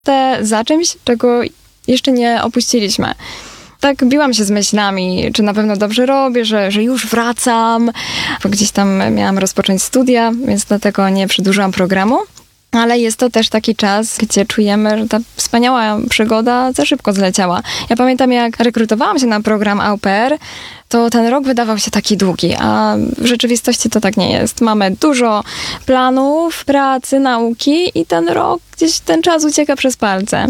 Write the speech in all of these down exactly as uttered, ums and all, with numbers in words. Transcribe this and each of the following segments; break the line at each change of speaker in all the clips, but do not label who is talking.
te za czymś, czego jeszcze nie opuściliśmy. Tak biłam się z myślami, czy na pewno dobrze robię, że, że już wracam, bo gdzieś tam miałam rozpocząć studia, więc dlatego nie przedłużyłam programu. Ale jest to też taki czas, gdzie czujemy, że ta wspaniała przygoda za szybko zleciała. Ja pamiętam, jak rekrutowałam się na program au pair, to ten rok wydawał się taki długi, a w rzeczywistości to tak nie jest. Mamy dużo planów, pracy, nauki i ten rok, gdzieś ten czas ucieka przez palce.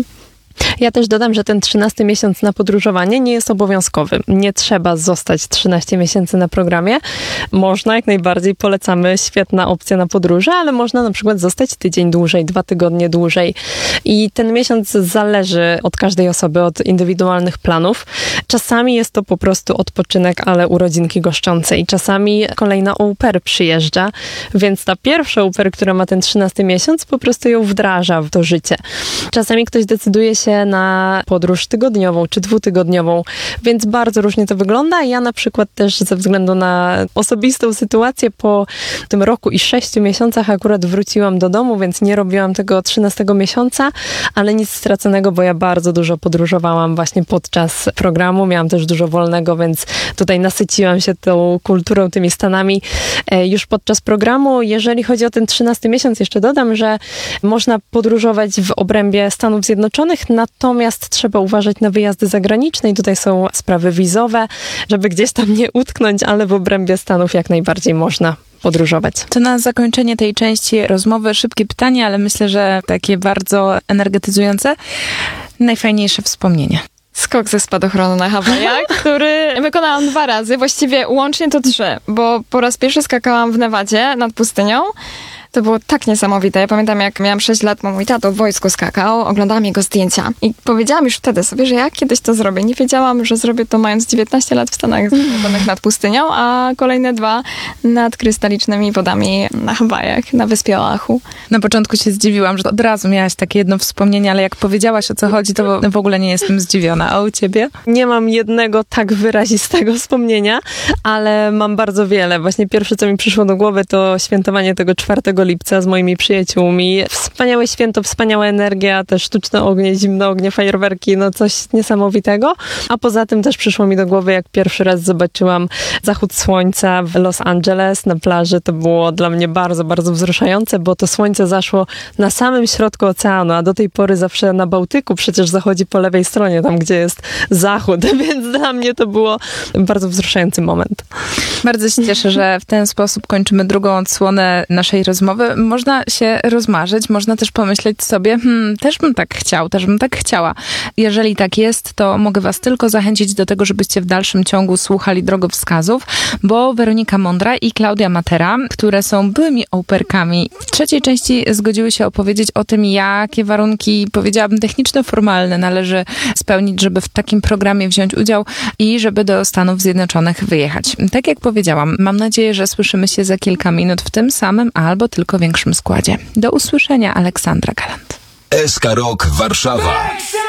Ja też dodam, że ten trzynasty miesiąc na podróżowanie nie jest obowiązkowy. Nie trzeba zostać trzynaście miesięcy na programie. Można, jak najbardziej polecamy, świetna opcja na podróże, ale można na przykład zostać tydzień dłużej, dwa tygodnie dłużej. I ten miesiąc zależy od każdej osoby, od indywidualnych planów. Czasami jest to po prostu odpoczynek, ale urodzinki goszczące. I czasami kolejna au pair przyjeżdża, więc ta pierwsza au pair, która ma ten trzynasty miesiąc, po prostu ją wdraża w to życie. Czasami ktoś decyduje się na podróż tygodniową czy dwutygodniową, więc bardzo różnie to wygląda. Ja na przykład też ze względu na osobistą sytuację po tym roku i sześciu miesiącach akurat wróciłam do domu, więc nie robiłam tego trzynastego miesiąca, ale nic straconego, bo ja bardzo dużo podróżowałam właśnie podczas programu. Miałam też dużo wolnego, więc tutaj nasyciłam się tą kulturą, tymi Stanami już podczas programu. Jeżeli chodzi o ten trzynasty miesiąc, jeszcze dodam, że można podróżować w obrębie Stanów Zjednoczonych, natomiast trzeba uważać na wyjazdy zagraniczne i tutaj są sprawy wizowe, żeby gdzieś tam nie utknąć, ale w obrębie Stanów jak najbardziej można podróżować.
To na zakończenie tej części rozmowy szybkie pytanie, ale myślę, że takie bardzo energetyzujące. Najfajniejsze wspomnienie.
Skok ze spadochronu na Hawajach, który wykonałam dwa razy, właściwie łącznie to trzy, bo po raz pierwszy skakałam w Nevadzie nad pustynią. To było tak niesamowite. Ja pamiętam, jak miałam sześć lat, mój tato w wojsku skakał, oglądałam jego zdjęcia i powiedziałam już wtedy sobie, że ja kiedyś to zrobię. Nie wiedziałam, że zrobię to mając dziewiętnaście lat w Stanach Zjednoczonych nad pustynią, a kolejne dwa nad krystalicznymi wodami na Hawajach, na wyspie Oahu.
Na początku się zdziwiłam, że od razu miałaś takie jedno wspomnienie, ale jak powiedziałaś, o co chodzi, to w ogóle nie jestem zdziwiona. A u ciebie?
Nie mam jednego tak wyrazistego wspomnienia, ale mam bardzo wiele. Właśnie pierwsze, co mi przyszło do głowy, to świętowanie tego czwartego lipca z moimi przyjaciółmi. Wspaniałe święto, wspaniała energia, te sztuczne ognie, zimne ognie, fajerwerki, no coś niesamowitego. A poza tym też przyszło mi do głowy, jak pierwszy raz zobaczyłam zachód słońca w Los Angeles na plaży. To było dla mnie bardzo, bardzo wzruszające, bo to słońce zaszło na samym środku oceanu, a do tej pory zawsze na Bałtyku przecież zachodzi po lewej stronie, tam gdzie jest zachód, więc dla mnie to było bardzo wzruszający moment.
Bardzo się cieszę, że w ten sposób kończymy drugą odsłonę naszej rozmowy. Można się rozmarzyć, można też pomyśleć sobie, hmm, też bym tak chciał, też bym tak chciała. Jeżeli tak jest, to mogę was tylko zachęcić do tego, żebyście w dalszym ciągu słuchali drogowskazów, bo Weronika Mądra i Klaudia Matera, które są byłymi au pairkami, w trzeciej części zgodziły się opowiedzieć o tym, jakie warunki, powiedziałabym, techniczne, formalne należy spełnić, żeby w takim programie wziąć udział i żeby do Stanów Zjednoczonych wyjechać. Tak jak powiedziałam, mam nadzieję, że słyszymy się za kilka minut w tym samym albo tylko większym składzie. Do usłyszenia, Aleksandra Galant.
S K Rock Warszawa.